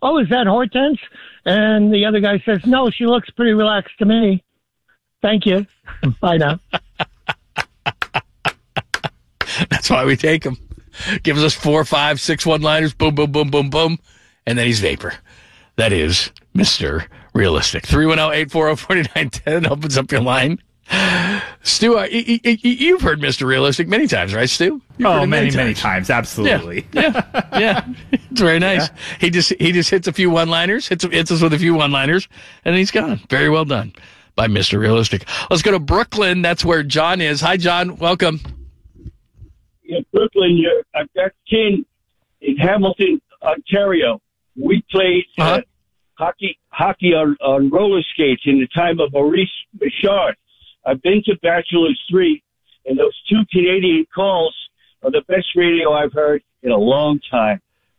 "Oh, is that Hortense?" And the other guy says, "No, she looks pretty relaxed to me. Thank you. Bye now." That's why we take him. Gives us 4, 5, 6 one-liners. Boom, boom, boom, boom, boom. And then he's vapor. That is Mr. Realistic. 310-840-4910 opens up your line. Stu, you've heard Mr. Realistic many times, right, Stu? Many times. Absolutely. Yeah. It's very nice. Yeah. He just hits a few one-liners, hits us with a few one-liners, and he's gone. Very well done by Mr. Realistic. Let's go to Brooklyn. That's where John is. Hi, John. Welcome. Yeah, Brooklyn, I've got kin in Hamilton, Ontario. We played hockey on roller skates in the time of Maurice Richard. I've been to Bachelor's 3, and those 2 Canadian calls are the best radio I've heard in a long time.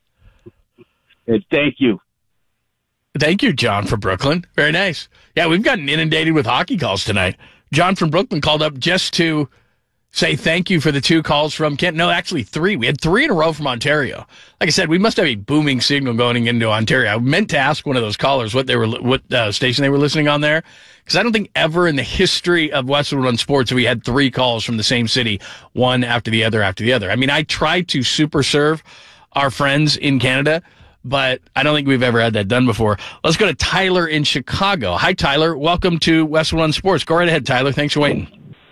And thank you. Thank you, John from Brooklyn. Very nice. Yeah, we've gotten inundated with hockey calls tonight. John from Brooklyn called up just to say thank you for the 2 calls from Kent. No, actually 3. We had 3 in a row from Ontario. Like I said, we must have a booming signal going into Ontario. I meant to ask one of those callers what station they were listening on there, because I don't think ever in the history of Westwood One Sports have we had 3 calls from the same city, one after the other after the other. I mean, I try to super serve our friends in Canada, but I don't think we've ever had that done before. Let's go to Tyler in Chicago. Hi, Tyler. Welcome to Westwood One Sports. Go right ahead, Tyler. Thanks for waiting.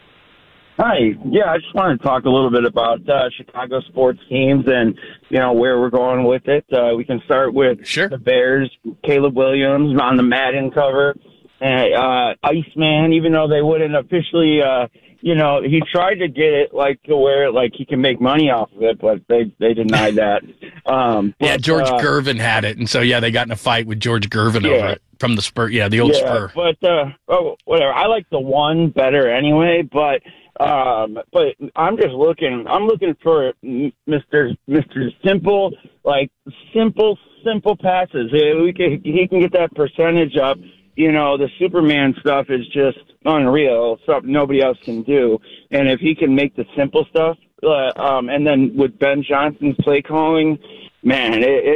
Hi. Yeah, I just wanted to talk a little bit about Chicago sports teams and, where we're going with it. We can start with the Bears, Caleb Williams on the Madden cover, Iceman, even though they wouldn't officially, he tried to get it to where he can make money off of it, but they denied that. George Gervin had it, and so, they got in a fight with George Gervin over it from the Spur. Yeah, the old Spur. But, whatever. I like the one better anyway, but I'm just looking. I'm looking for Mr. Simple, simple passes. He can get that percentage up. The Superman stuff is just unreal. Something nobody else can do. And if he can make the simple stuff, and then with Ben Johnson's play calling, man,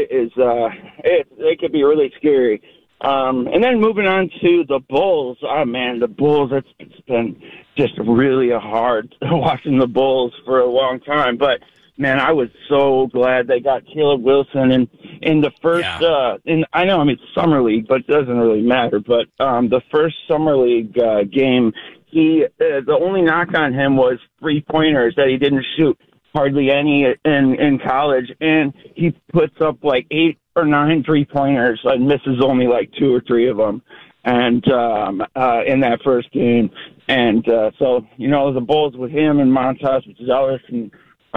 it could be really scary. And then moving on to the Bulls. Oh man, the Bulls. It's been just really hard watching the Bulls for a long time. But man, I was so glad they got Caleb Wilson in the first. I know, it's summer league, but it doesn't really matter. But the first summer league game, the only knock on him was 3-pointers that he didn't shoot hardly any in college, and he puts up 8 or 9 3-pointers and misses only 2 or 3 of them, and in that first game. And so the Bulls with him and Montas Zealous and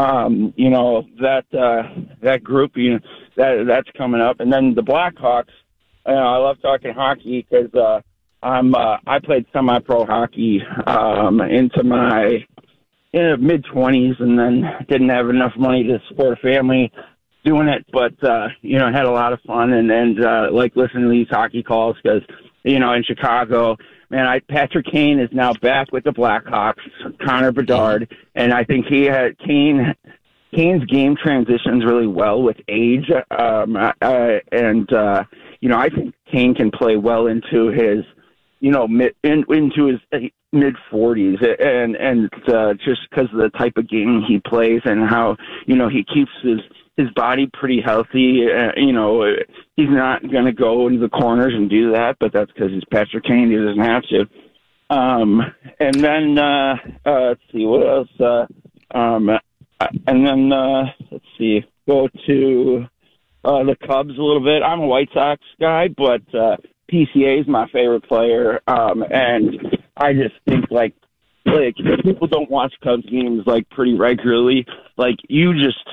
that group, that's coming up. And then the Blackhawks. I love talking hockey because I played semi-pro hockey into my mid-20s, and then didn't have enough money to support a family doing it, but I had a lot of fun and like listening to these hockey calls because in Chicago, man, Patrick Kane is now back with the Blackhawks, Connor Bedard, and I think Kane's game transitions really well with age, I think Kane can play well into his into his mid-40s, and just because of the type of game he plays and how he keeps his body pretty healthy. He's not going to go into the corners and do that, but that's because he's Patrick Kane. He doesn't have to. And then let's see what else. And then let's see, go to the Cubs a little bit. I'm a White Sox guy, but PCA is my favorite player, and I just think people don't watch Cubs games pretty regularly. You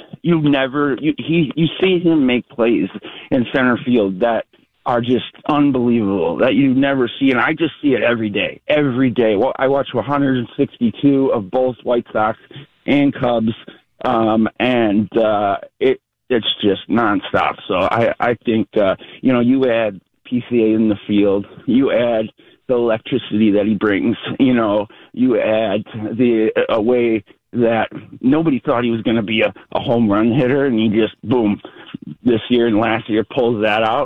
see him make plays in center field that are just unbelievable that you never see, and I just see it every day. Well, I watch 162 of both White Sox and Cubs, and it's just nonstop. So I think you add PCA in the field, you add the electricity that he brings, you add a way that nobody thought he was going to be a home run hitter, and he just, boom, this year and last year pulls that out.